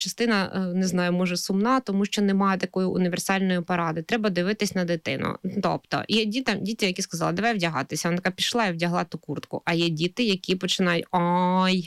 частина, не знаю, може сумна, тому що немає такої універсальної поради. Треба дивитись на дитину. Тобто, є діти, які сказали, давай вдягатися. Вона така пішла і вдягла ту куртку. А є діти, які починають ой.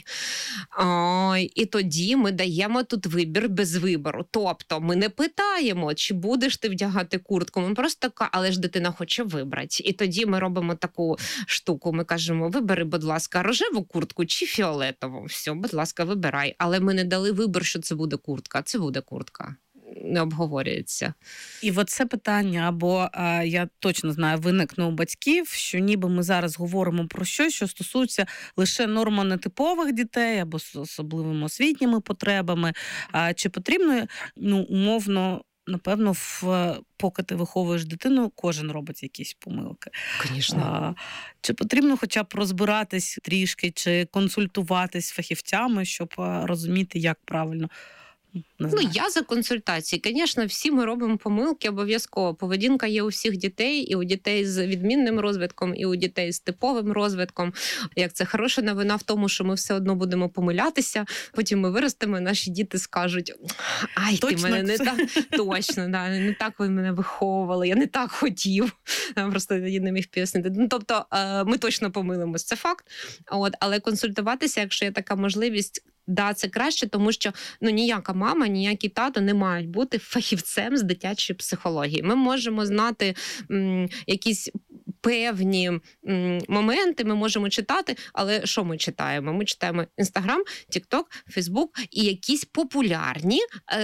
І тоді ми даємо тут вибір без вибору. Тобто, ми не питаємо, чи будеш ти вдягати куртку. Ми просто така, але ж дитина хоче вибрати. І тоді ми робимо таку штуку. Ми кажемо, вибери, будь ласка, рожеву куртку чи фіолетову. Все, будь ласка, вибирай. Але ми не дали вибір, що це буде куртка. Це буде куртка. Не обговорюється. І от це питання, або я точно знаю, виникне у батьків, що ніби ми зараз говоримо про щось, що стосується лише нормотипових дітей, або з особливими освітніми потребами. Чи потрібно, умовно, напевно, поки ти виховуєш дитину, кожен робить якісь помилки. Звісно. Чи потрібно хоча б розбиратись трішки, чи консультуватись з фахівцями, щоб розуміти, як правильно? Я за консультації. Звісно, всі ми робимо помилки обов'язково. Поведінка є у всіх дітей, і у дітей з відмінним розвитком, і у дітей з типовим розвитком. Як це хороша новина в тому, що ми все одно будемо помилятися, потім ми виростемо, і наші діти скажуть, ай, точно? Ти мене не так, точно, не так ви мене виховували, я не так хотів. Просто я не міг пояснити. Тобто, ми точно помилимось, це факт. Але консультуватися, якщо є така можливість, це краще, тому що ніяка мама, ніякий тато не мають бути фахівцем з дитячої психології. Ми можемо знати якісь певні моменти, ми можемо читати, але що ми читаємо? Ми читаємо Інстаграм, Тік-Ток, Фейсбук і якісь популярні,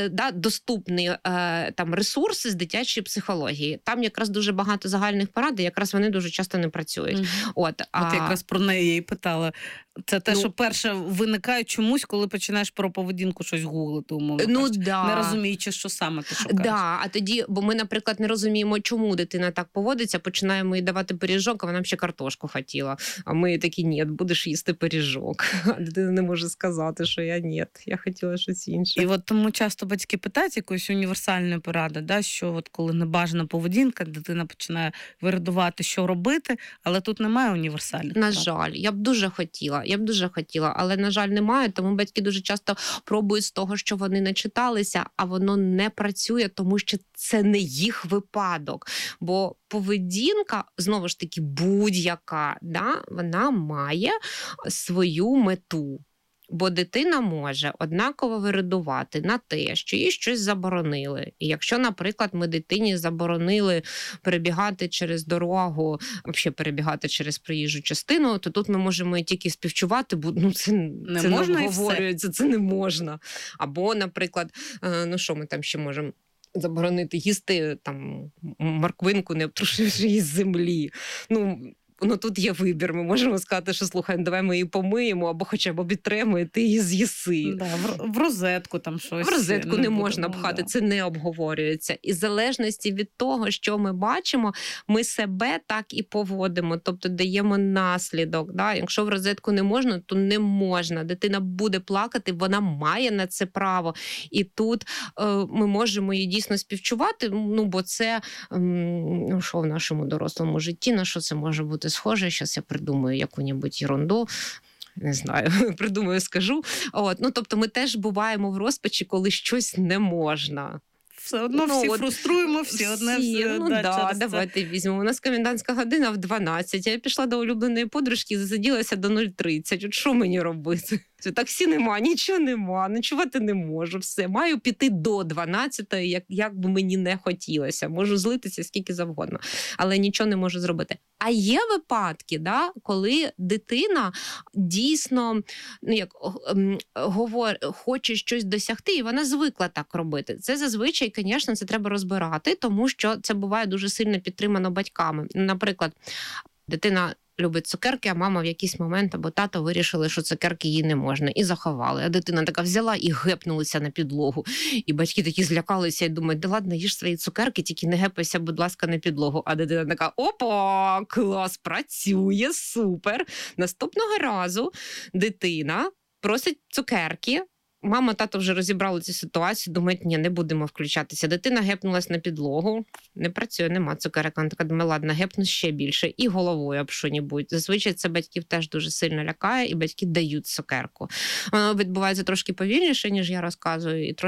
доступні ресурси з дитячої психології. Там якраз дуже багато загальних порад, і якраз вони дуже часто не працюють. От якраз про неї я і питала. Це те, що перше виникає чомусь, коли починаєш про поведінку щось гуглити, умовно не розуміючи, що саме ти шукаєш. А тоді, бо ми, наприклад, не розуміємо, чому дитина так поводиться, починаємо їй давати пиріжок, а вона б ще картошку хотіла. А ми такі, ні, будеш їсти пиріжок. А дитина не може сказати, що я хотіла щось інше. І от тому часто батьки питають якоїсь універсальної поради, що от коли небажана поведінка, дитина починає вирадувати, що робити, але тут немає універсальних порад. На жаль, я б дуже хотіла, але, на жаль, немає, тому батьки дуже часто пробують з того, що вони начиталися, а воно не працює, тому що це не їх випадок. Бо поведінка, знову ж таки, будь-яка, вона має свою мету. Бо дитина може однаково вирадувати на те, що їй щось заборонили. І якщо, наприклад, ми дитині заборонили перебігати через дорогу, взагалі перебігати через проїжджу частину, то тут ми можемо і тільки співчувати, бо це не обговорюється, це не можна. Або, наприклад, що ми там ще можемо? Заборонити їсти морквинку, не обтрушивши її з землі. Тут є вибір. Ми можемо сказати, що, слухай, давай ми її помиємо, або хоча б обітремо, і ти її з'їси. В розетку там щось. В розетку не можна пхати, це не обговорюється. І в залежності від того, що ми бачимо, ми себе так і поводимо, тобто даємо наслідок. Якщо в розетку не можна, то не можна. Дитина буде плакати, вона має на це право. І тут ми можемо її дійсно співчувати, бо це, що в нашому дорослому житті, на що це може бути схоже, зараз я придумаю яку-небудь ерунду, не знаю, придумаю, скажу. Тобто ми теж буваємо в розпачі, коли щось не можна. Все одно всі фруструємо, всі одне давайте візьмемо. У нас комендантська година в 12, я пішла до улюбленої подружки і засиділася до 0:30. От що мені робити? Таксі нема, нічого нема, ночувати не можу, все. Маю піти до 12, як би мені не хотілося. Можу злитися скільки завгодно, але нічого не можу зробити. А є випадки, коли дитина дійсно хоче щось досягти, і вона звикла так робити. Це зазвичай, звісно, це треба розбирати, тому що це буває дуже сильно підтримано батьками. Наприклад, дитина любить цукерки, а мама в якийсь момент або тато вирішили, що цукерки їй не можна, і заховали. А дитина така взяла і гепнулася на підлогу. І батьки такі злякалися і думають, да ладно, їж свої цукерки, тільки не гепайся, будь ласка, на підлогу. А дитина така, опа, клас, працює, супер. Наступного разу дитина просить цукерки, мама, тато вже розібрали цю ситуацію, думають, ні, не будемо включатися. Дитина гепнулась на підлогу, не працює, нема цукерок. Вона така думає, ладно, гепну ще більше. І головою об що-небудь. Зазвичай це батьків теж дуже сильно лякає, і батьки дають цукерку. Воно відбувається трошки повільніше, ніж я розказую, і трошки